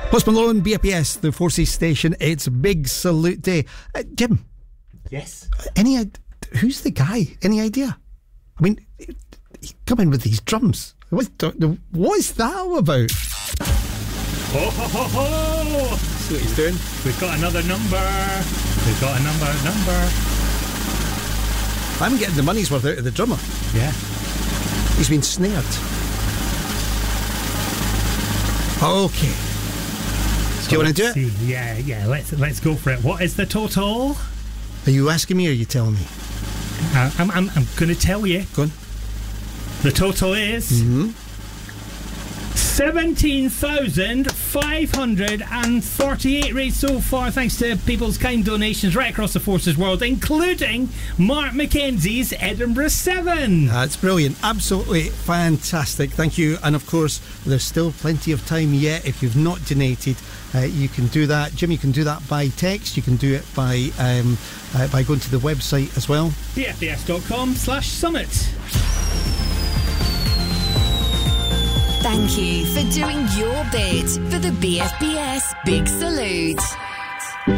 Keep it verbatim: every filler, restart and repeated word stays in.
Post Malone, B F P S, the Forces Station. It's Big Salute Day. Uh, Jim. Yes. Any? Who's the guy? Any idea? I mean, he come in with these drums. What, what is that all about? Ho ho ho ho! See what he's doing. We've got another number. We've got a number. Number. I'm getting the money's worth out of the drummer. Yeah. He's been snared. Okay. Do you want to do see. it? Yeah, yeah. Let's let's go for it. What is the total? Are you asking me or are you telling me? Uh, I'm I'm I'm going to tell you. Go on. The total is Mm-hmm. seventeen thousand five hundred and forty-eight raised so far, thanks to people's kind donations right across the Forces world, including Mark Mackenzie's Edinburgh Seven. That's brilliant. Absolutely fantastic. Thank you. And of course, there's still plenty of time yet. If you've not donated, uh, you can do that. Jim, you can do that by text. You can do it by um, uh, by going to the website as well. B F B S dot com slash summit. Thank you for doing your bit for the B F B S Big Salute.